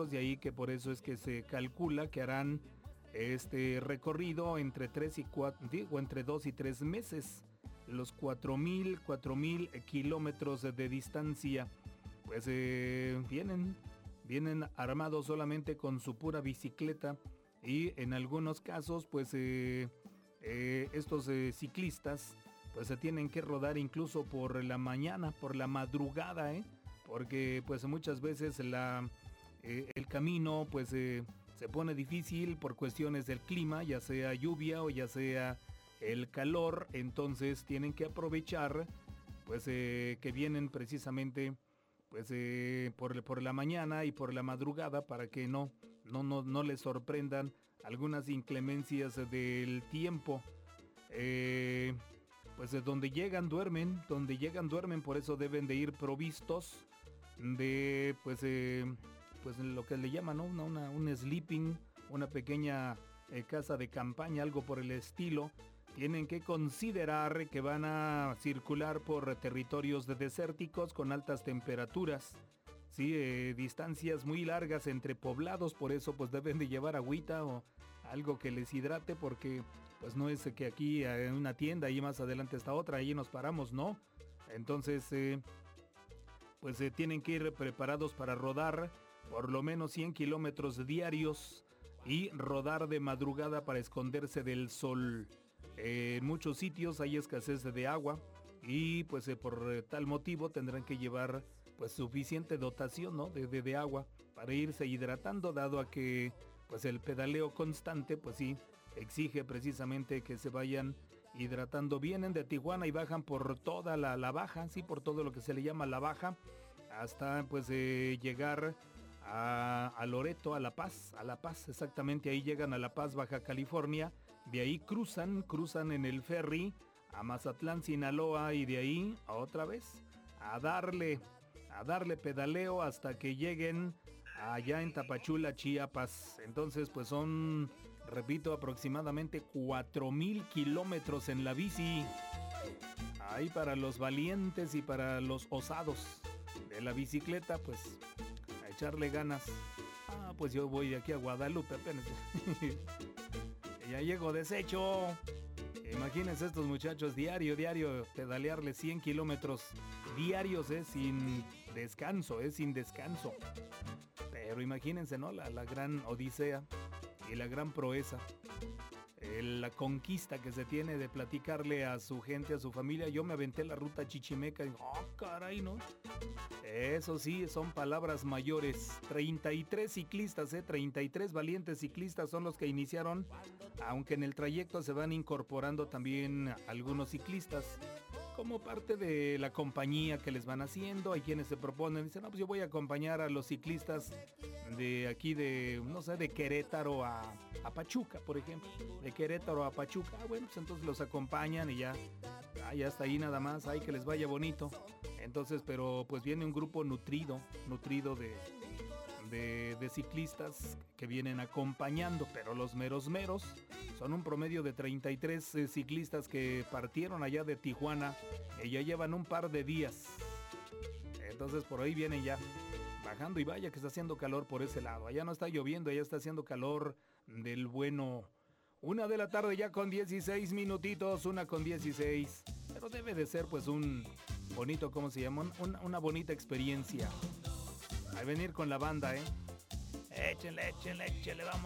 kilómetros, de ahí que por eso es que se calcula que harán este recorrido entre 3 y 4, digo, entre 2 y 3 meses. Los 4,000 kilómetros de distancia, pues vienen armados solamente con su pura bicicleta, y en algunos casos pues estos ciclistas pues se tienen que rodar incluso por la mañana, por la madrugada, porque pues muchas veces el camino pues se pone difícil por cuestiones del clima, ya sea lluvia o ya sea el calor. Entonces tienen que aprovechar pues que vienen precisamente pues por la mañana y por la madrugada, para que no les sorprendan algunas inclemencias del tiempo. Pues donde llegan duermen, por eso deben de ir provistos de pues lo que le llaman, ¿no? un sleeping, una pequeña casa de campaña, algo por el estilo. Tienen que considerar que van a circular por territorios desérticos con altas temperaturas, sí, distancias muy largas entre poblados, por eso pues deben de llevar agüita o algo que les hidrate, porque pues no es que aquí en una tienda y más adelante está otra, ahí nos paramos, no. Entonces pues tienen que ir preparados para rodar por lo menos 100 kilómetros diarios y rodar de madrugada para esconderse del sol. En muchos sitios hay escasez de agua y pues por tal motivo tendrán que llevar pues suficiente dotación, ¿no? de agua para irse hidratando, dado a que pues el pedaleo constante pues sí exige precisamente que se vayan hidratando. Vienen de Tijuana y bajan por toda la baja, sí, por todo lo que se le llama la baja, hasta pues llegar a Loreto, a La Paz, exactamente, ahí llegan a La Paz, Baja California. De ahí cruzan en el ferry a Mazatlán, Sinaloa, y de ahí a otra vez a darle pedaleo hasta que lleguen allá en Tapachula, Chiapas. Entonces pues son, repito, aproximadamente 4,000 kilómetros en la bici. Ahí para los valientes y para los osados de la bicicleta, pues a echarle ganas. Pues yo voy de aquí a Guadalupe apenas. Ya llego deshecho. Imagínense estos muchachos diario pedalearle 100 kilómetros diarios, sin descanso, sin descanso. Pero imagínense, ¿no? La gran odisea y la gran proeza. La conquista que se tiene de platicarle a su gente, a su familia. Yo me aventé la ruta Chichimeca y caray, ¿no? Eso sí, son palabras mayores. 33 ciclistas, 33 valientes ciclistas son los que iniciaron, aunque en el trayecto se van incorporando también algunos ciclistas como parte de la compañía que les van haciendo. Hay quienes se proponen, dicen, no, pues yo voy a acompañar a los ciclistas de aquí de, no sé, de Querétaro a Pachuca, por ejemplo. De Querétaro a Pachuca, bueno, pues entonces los acompañan y ya hasta ahí nada más, que les vaya bonito. Entonces, pero pues viene un grupo nutrido de ciclistas que vienen acompañando, pero los meros son un promedio de 33 ciclistas que partieron allá de Tijuana y ya llevan un par de días. Entonces por ahí vienen ya bajando, y vaya que está haciendo calor por ese lado. Allá no está lloviendo, allá está haciendo calor del bueno. 1 de la tarde ya con 16 minutitos, 1:16. Pero debe de ser pues un bonito, ¿cómo se llama? Una bonita experiencia. A venir con la banda, Échenle, vamos.